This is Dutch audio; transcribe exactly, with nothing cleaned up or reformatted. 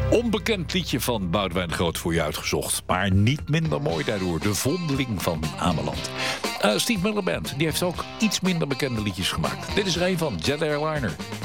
Onbekend liedje van Boudewijn de Groot voor je uitgezocht. Maar niet minder mooi daardoor. De Vondeling van Ameland. Uh, Steve Miller Band, die heeft ook iets minder bekende liedjes gemaakt. Dit is er een van, Jet Airliner.